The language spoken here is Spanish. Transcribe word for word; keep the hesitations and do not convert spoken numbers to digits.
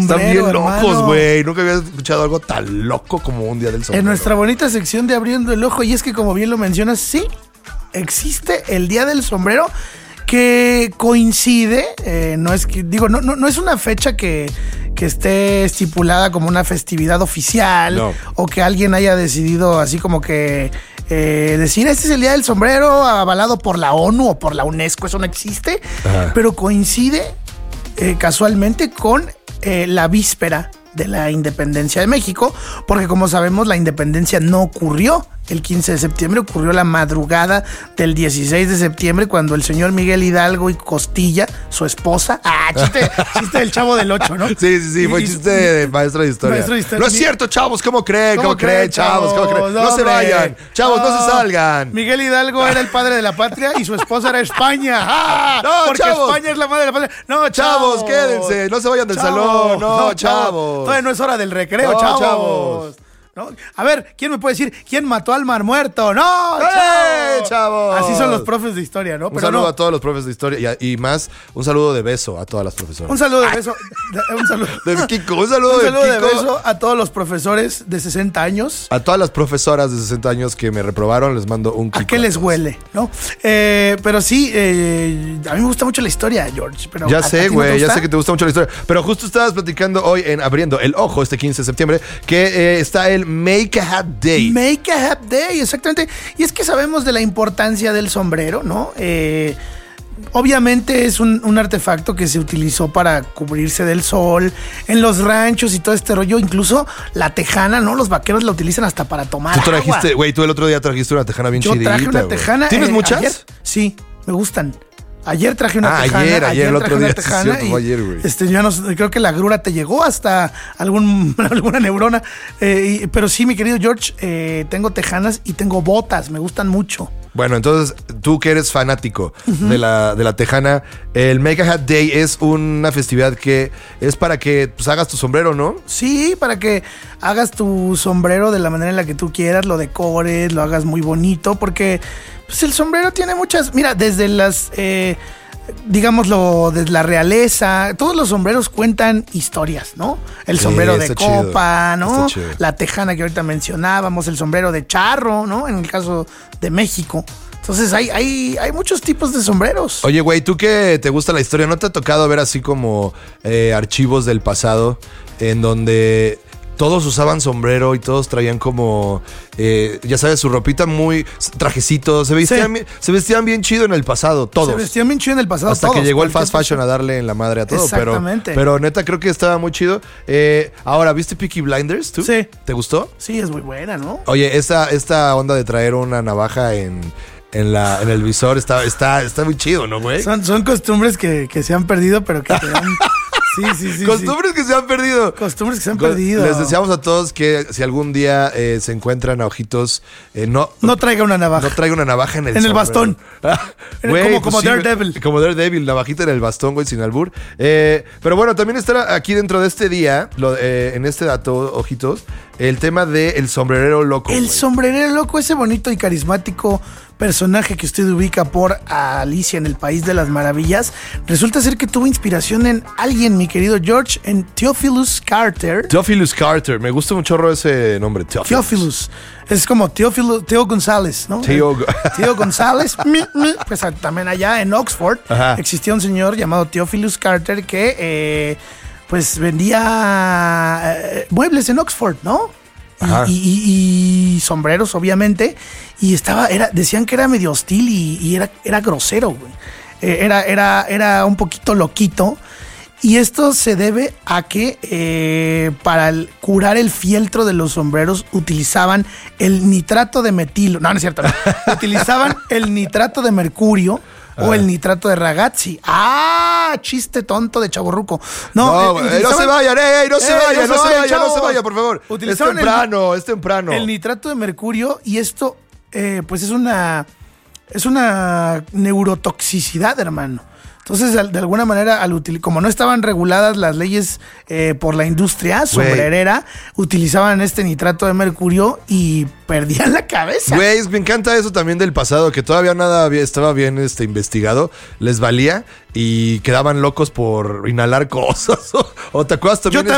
sombrero, Están bien locos, hermano. güey. Nunca había escuchado algo tan loco como un día del sombrero. En nuestra bonita sección de Abriendo el Ojo, y es que como bien lo mencionas, sí, existe el Día del Sombrero, que coincide, eh, no es que, digo, no, no, no es una fecha que, que esté estipulada como una festividad oficial, No. o que alguien haya decidido así como que eh, decir, este es el Día del Sombrero avalado por la ONU o por la UNESCO, eso no existe, Ajá. pero coincide eh, casualmente con eh, la víspera de la independencia de México, porque como sabemos la independencia no ocurrió el quince de septiembre, ocurrió la madrugada del dieciséis de septiembre, cuando el señor Miguel Hidalgo y Costilla, su esposa, ah, chiste, chiste del Chavo del Ocho, ¿no? Sí, sí, sí, fue Y- chiste de maestro de historia. Maestro de historia. No es cierto, chavos, ¿cómo creen? ¿Cómo, ¿Cómo creen, creen, chavos? ¿Cómo creen? No, se hombre. vayan, chavos, no, se salgan. Miguel Hidalgo era el padre de la patria y su esposa era España. ¡Ah! No, Porque chavos. España es la madre de la patria. No, Chavos, chavos, quédense, no se vayan del Chavos. salón, no, No, chavos. Todavía no es hora del recreo, No, chavos. chavos. ¿No? A ver, ¿quién me puede decir quién mató al mar muerto? ¡No, ¡Eh, chavos! chavos! Así son los profes de historia, ¿no? Un Pero saludo no. a todos los profes de historia y, y más, un saludo de beso a todas las profesoras. Un saludo de beso. Un saludo, De Kiko, un saludo, un saludo de de Kiko. beso a todos los profesores de sesenta años. A todas las profesoras de sesenta años que me reprobaron, les mando un Kiko. ¿A qué les todos. huele? ¿No? Eh, pero sí, eh, a mí me gusta mucho la historia, George. Pero Ya ¿a- a sé, ti no te güey, ya gusta? sé que te gusta mucho la historia. Pero justo estabas platicando hoy en Abriendo el Ojo, este quince de septiembre, que eh, está el Make a Hat Day. Make a Hat Day, exactamente. Y es que sabemos de la importancia del sombrero, ¿no? Eh, obviamente es un, un artefacto que se utilizó para cubrirse del sol en los ranchos y todo este rollo. Incluso la tejana, ¿no? Los vaqueros la utilizan hasta para tomar Tú trajiste, agua. güey, tú el otro día trajiste una tejana bien Yo chidita. traje una güey. tejana. ¿Tienes eh, muchas? ayer. Sí, me gustan. Ayer traje una Ah, tejana. ayer, ayer, el traje otro una día, sí, tejana cierto, y, fue ayer, güey. Este, yo no sé, creo que la grura te llegó hasta algún, alguna neurona. Eh, y- pero sí, mi querido George, eh, tengo tejanas y tengo botas. Me gustan mucho. Bueno, entonces, tú que eres fanático de, la, de la tejana, el Make a Hat Day es una festividad que es para que pues, hagas tu sombrero, ¿no? Sí, para que hagas tu sombrero de la manera en la que tú quieras, lo decores, lo hagas muy bonito, porque pues, el sombrero tiene muchas, mira, desde las, eh, digámoslo, desde la realeza, todos los sombreros cuentan historias, ¿no? El Sí, sombrero de está chido, copa, ¿no? está chido. La tejana que ahorita mencionábamos, el sombrero de charro, ¿no? En el caso de México. Entonces hay, hay, hay muchos tipos de sombreros. Oye, güey, tú que te gusta la historia, ¿no te ha tocado ver así como eh, archivos del pasado en donde todos usaban sombrero y todos traían como, eh, ya sabes, su ropita muy trajecitos, se vestían, Sí. bien, se vestían bien chido en el pasado, todos. Se vestían bien chido en el pasado. Hasta todos, que llegó el cualquier fast fashion a darle en la madre a todo. Pero, Exactamente. pero neta, creo que estaba muy chido. Eh, ahora, ¿viste Peaky Blinders tú? Sí. ¿Te gustó? Sí, es muy buena, ¿no? Oye, esta, esta onda de traer una navaja en, en, la, en el visor está, está, está muy chido, ¿no, güey? Son, son costumbres que, que se han perdido, pero que te dan. Sí, sí, sí. Costumbres que se han perdido. sí. Costumbres que se han Co- perdido. Les deseamos a todos que si algún día eh, se encuentran a ojitos, eh, no, No traiga una navaja. no traiga una navaja en el En el sombrero. bastón. Ah, En el- güey, como- como sí, güey. Daredevil. Como Daredevil, navajita en el bastón, güey, sin albur. Eh, pero bueno, también estará aquí dentro de este día, lo- eh, en este dato, ojitos, el tema del sombrerero loco. El güey. sombrerero loco, ese bonito y carismático personaje que usted ubica por Alicia en el País de las Maravillas, resulta ser que tuvo inspiración en alguien, mi querido George, en Theophilus Carter. Theophilus Carter, me gusta un chorro ese nombre, Theophilus. Theophilus. Es como Teófilo, Teo González, ¿no? Teo- Teo González. mi, mi. Pues a- también allá en Oxford Ajá. existía un señor llamado Theophilus Carter que eh, pues vendía eh, muebles en Oxford, ¿no? Y, Ajá. y- y- y sombreros, obviamente. Y estaba, era, decían que era medio hostil y, y era, era grosero, güey. Eh, era, era, era un poquito loquito. Y esto se debe a que eh, para el- curar el fieltro de los sombreros utilizaban el nitrato de metilo. No, no es cierto. No. Utilizaban el nitrato de mercurio o el nitrato de ragazzi. ¡Ah! Chiste tonto de chavorruco. No, No, eh, güey, no utilizaban- se vayan, ey, ey, no se ¡Ey, vayan, no se vayan, no se chavos! vayan, por favor. Es Utilizaban el- temprano, es temprano. el nitrato de mercurio y esto eh, pues es una es una neurotoxicidad, hermano. Entonces, de, de alguna manera, al util- como no estaban reguladas las leyes eh, por la industria sombrerera, utilizaban este nitrato de mercurio y perdían la cabeza. Güey, me encanta eso también del pasado, que todavía nada había- estaba bien este, investigado, les valía y quedaban locos por inhalar cosas. O, o te acuerdas también Yo